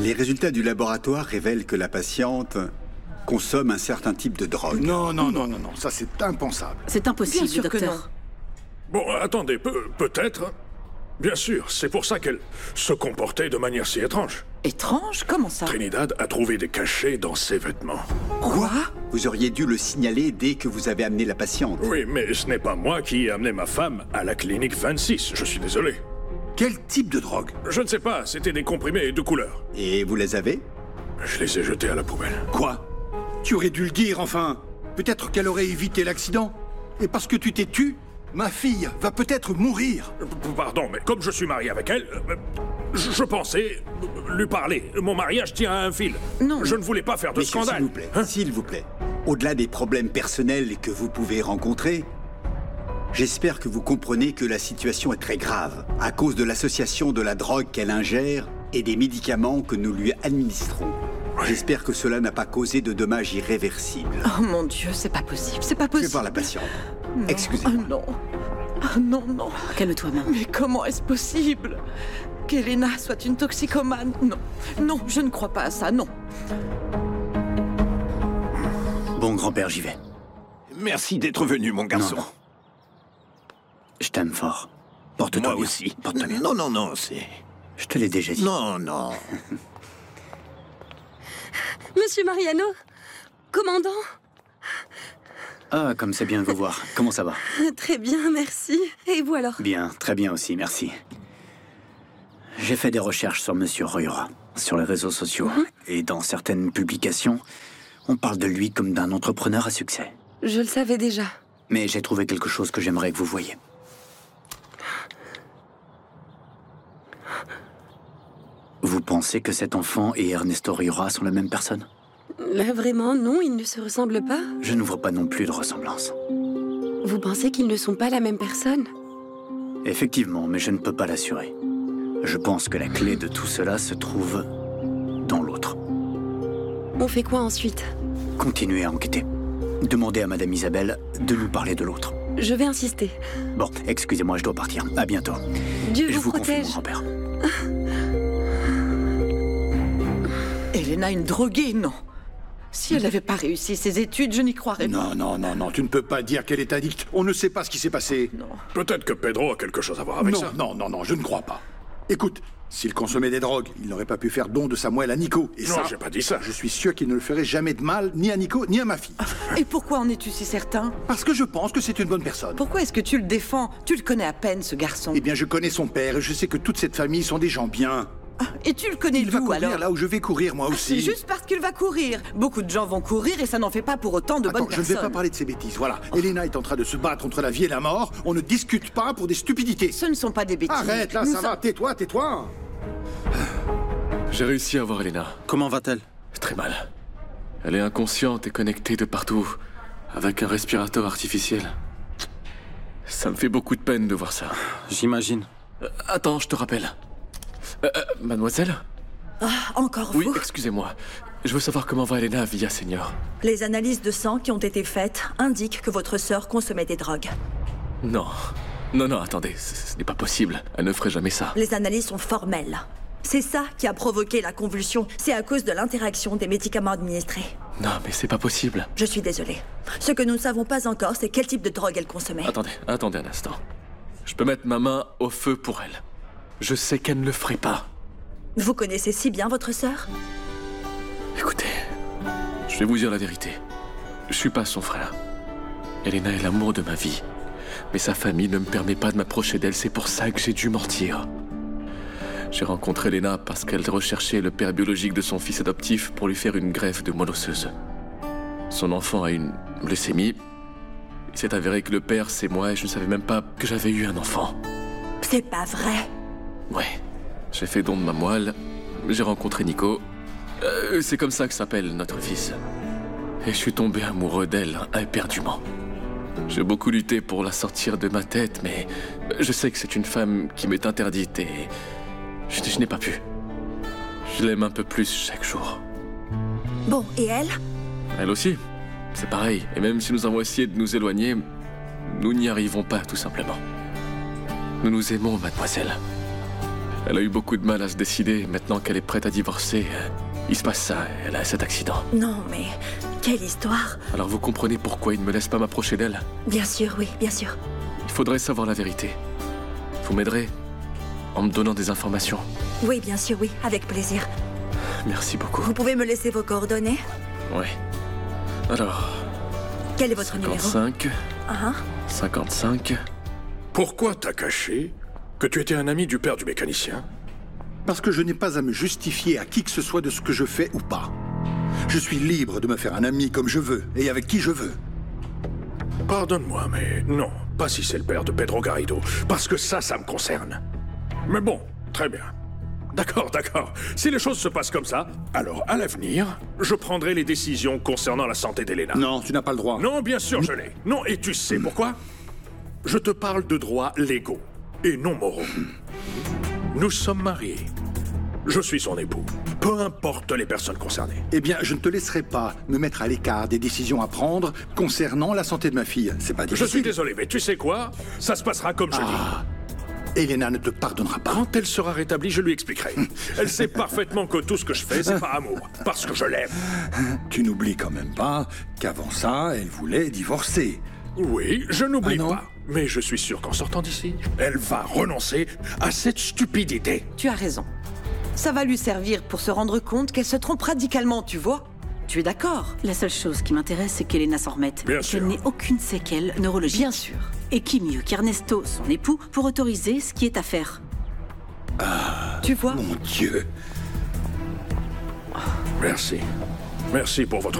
Les résultats du laboratoire révèlent que la patiente consomme un certain type de drogue. Non, ça c'est impensable. C'est impossible, Bien sûr que docteur. non. Bon, attendez, peut-être. Bien sûr, c'est pour ça qu'elle se comportait de manière si étrange. Étrange? Comment ça? Trinidad a trouvé des cachets dans ses vêtements. Quoi? Vous auriez dû le signaler dès que vous avez amené la patiente. Oui, mais ce n'est pas moi qui ai amené ma femme à la clinique 26, je suis désolé. Quel type de drogue? Je ne sais pas, c'était des comprimés de couleur. Et vous les avez? Je les ai jetés à la poubelle. Quoi? Tu aurais dû le dire, enfin. Peut-être qu'elle aurait évité l'accident. Et parce que tu t'es tu, ma fille va peut-être mourir. Pardon, mais comme je suis marié avec elle, je pensais lui parler. Mon mariage tient à un fil. Non. Je ne voulais pas faire de Messieurs, scandale. s'il vous plaît, Hein? s'il vous plaît. Au-delà des problèmes personnels que vous pouvez rencontrer, j'espère que vous comprenez que la situation est très grave à cause de l'association de la drogue qu'elle ingère et des médicaments que nous lui administrons. J'espère que cela n'a pas causé de dommages irréversibles. Oh mon Dieu, c'est pas possible, c'est pas Je vais possible. voir la patiente. Non. Excusez-moi. Ah non. Ah non, non. Calme-toi, maman. Mais comment est-ce possible qu'Elena soit une toxicomane? Non, non, je ne crois pas à ça, non. Bon, grand-père, j'y vais. Merci d'être venu, mon garçon. Non. Je t'aime fort. Porte-toi Moi bien. aussi. Porte-toi bien. Non, c'est... Je te l'ai déjà dit. Non. Monsieur Mariano, commandant. Ah, comme c'est bien de vous voir. Comment ça va? Très bien, merci. Et vous alors? Bien, très bien aussi, merci. J'ai fait des recherches sur Monsieur Royora, sur les réseaux sociaux. Et dans certaines publications, on parle de lui comme d'un entrepreneur à succès. Je le savais déjà. Mais j'ai trouvé quelque chose que j'aimerais que vous voyiez. Vous pensez que cet enfant et Ernesto Royora sont la même personne? Là, vraiment, non, ils ne se ressemblent pas. Je ne vois pas non plus de ressemblance. Vous pensez qu'ils ne sont pas la même personne? Effectivement, mais je ne peux pas l'assurer. Je pense que la clé de tout cela se trouve dans l'autre. On fait quoi ensuite? Continuez à enquêter. Demandez à Madame Isabelle de nous parler de l'autre. Je vais insister. Bon, excusez-moi, je dois partir. À bientôt. Dieu Je vous vous confie, mon protège. grand-père. Elena, une droguée, non. Si elle n'avait pas réussi ses études, je n'y croirais pas. Non, tu ne peux pas dire qu'elle est addicte. On ne sait pas ce qui s'est passé. Non. Peut-être que Pedro a quelque chose à voir avec ça. Non, je ne crois pas. Écoute, s'il consommait des drogues, il n'aurait pas pu faire don de sa moelle à Nico. Et Non, ça, j'ai pas dit ça. je suis sûr qu'il ne le ferait jamais de mal, ni à Nico, ni à ma fille. Et pourquoi en es-tu si certain? Parce que je pense que c'est une bonne personne. Pourquoi est-ce que tu le défends? Tu le connais à peine, ce garçon. Eh bien, je connais son père et je sais que toute cette famille sont des gens bien. Et tu le connais Il va d'où, courir alors? là où je vais courir, moi C'est aussi. juste parce qu'il va courir. Beaucoup de gens vont courir et ça n'en fait pas pour autant de bonnes Attends, je ne personnes. vais pas parler de ces bêtises, voilà. Elena est en train de se battre entre la vie et la mort. On ne discute pas pour des stupidités. Ce ne sont pas des bêtises. Arrête, là, Nous ça va. sommes- Tais-toi. J'ai réussi à voir Elena. Comment va-t-elle? Très mal. Elle est inconsciente et connectée de partout, avec un respirateur artificiel. Ça me fait beaucoup de peine de voir ça. J'imagine. Attends, je te rappelle. Mademoiselle? Encore Oui, vous? excusez-moi. Je veux savoir comment va Elena Villa Senior. Les analyses de sang qui ont été faites indiquent que votre sœur consommait des drogues. Non. Non, attendez, ce n'est pas possible. Elle ne ferait jamais ça. Les analyses sont formelles. C'est ça qui a provoqué la convulsion. C'est à cause de l'interaction des médicaments administrés. Non, mais c'est pas possible. Je suis désolée. Ce que nous ne savons pas encore, c'est quel type de drogue elle consommait. Attendez un instant. Je peux mettre ma main au feu pour elle. Je sais qu'elle ne le ferait pas. Vous connaissez si bien votre sœur? Écoutez, je vais vous dire la vérité. Je suis pas son frère. Elena est l'amour de ma vie. Mais sa famille ne me permet pas de m'approcher d'elle, c'est pour ça que j'ai dû mentir. J'ai rencontré Elena parce qu'elle recherchait le père biologique de son fils adoptif pour lui faire une greffe de moelle osseuse. Son enfant a une leucémie. Il s'est avéré que le père, c'est moi et je ne savais même pas que j'avais eu un enfant. C'est pas vrai. Ouais, j'ai fait don de ma moelle, j'ai rencontré Nico. C'est comme ça que s'appelle notre fils. Et je suis tombé amoureux d'elle, éperdument. J'ai beaucoup lutté pour la sortir de ma tête, mais je sais que c'est une femme qui m'est interdite et je n'ai pas pu. Je l'aime un peu plus chaque jour. Bon, et elle? Elle aussi, c'est pareil. Et même si nous avons essayé de nous éloigner, nous n'y arrivons pas, tout simplement. Nous nous aimons, mademoiselle. Elle a eu beaucoup de mal à se décider. Maintenant qu'elle est prête à divorcer, il se passe ça. Elle a cet accident. Non, mais quelle histoire. Alors vous comprenez pourquoi il ne me laisse pas m'approcher d'elle? Bien sûr, oui, bien sûr. Il faudrait savoir la vérité. Vous m'aiderez en me donnant des informations. Oui, bien sûr, oui, avec plaisir. Merci beaucoup. Vous pouvez me laisser vos coordonnées? Oui. Alors... Quel est votre numéro? 55... Ah, 55... Pourquoi t'as caché que tu étais un ami du père du mécanicien? Parce que je n'ai pas à me justifier à qui que ce soit de ce que je fais ou pas. Je suis libre de me faire un ami comme je veux et avec qui je veux. Pardonne-moi, mais non, pas si c'est le père de Pedro Garrido, parce que ça me concerne. Mais bon, très bien. D'accord, d'accord. Si les choses se passent comme ça, alors à l'avenir, je prendrai les décisions concernant la santé d'Elena. Non, tu n'as pas le droit. Non, bien sûr, je l'ai. Non, et tu sais pourquoi? Je te parle de droits légaux et non moraux. Nous sommes mariés. Je suis son époux. Peu importe les personnes concernées. Eh bien, je ne te laisserai pas me mettre à l'écart des décisions à prendre concernant la santé de ma fille. C'est pas difficile. Je suis désolé, mais tu sais quoi? Ça se passera comme je dis. Elena ne te pardonnera pas. Quand elle sera rétablie, je lui expliquerai. Elle sait parfaitement que tout ce que je fais, c'est par amour. Parce que je l'aime. Tu n'oublies quand même pas qu'avant ça, elle voulait divorcer. Oui, je n'oublie non? pas. Mais je suis sûr qu'en sortant d'ici, elle va renoncer à cette stupidité. Tu as raison. Ça va lui servir pour se rendre compte qu'elle se trompe radicalement, tu vois? Tu es d'accord? La seule chose qui m'intéresse, c'est qu'Elena s'en remette. Bien et sûr. qu'elle n'ait aucune séquelle neurologique. Bien sûr. Et qui mieux qu'Ernesto, son époux, pour autoriser ce qui est à faire? Tu vois? Mon Dieu. Merci. Merci pour votre